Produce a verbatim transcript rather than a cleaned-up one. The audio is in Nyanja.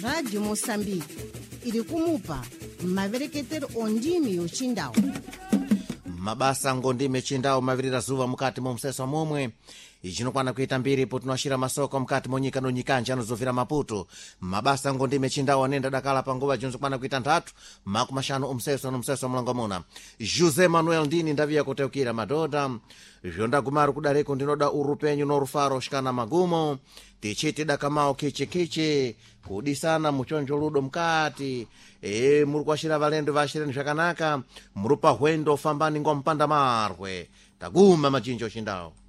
Rádio Moçambique ili kumupa mavereketero ondimi yochindao. Mabasa ngondime chindao mavirira zuva mukati mu mseso momwe ichinokwana kuita mbiri po tunashira masoko mkati monyika no nyikanja anozovira Maputo. Mabasa ngondime chindao anenda dakala pangoba jinzokwana kuita ntatu makumashano umseso no mseso mlangomona. Jose Manuel Ndini ndavia kuteukira madoda vionda gumaru kudareko ndinoda urupenyu no rufaro shikana magumo tichiti dakamao kichi kichi kudisana muchonjo ludo mkati e muri kwashira valendo vashireni zvakanaka murupa hwendo fambani ngompanda marwe taguma machinjo chindao.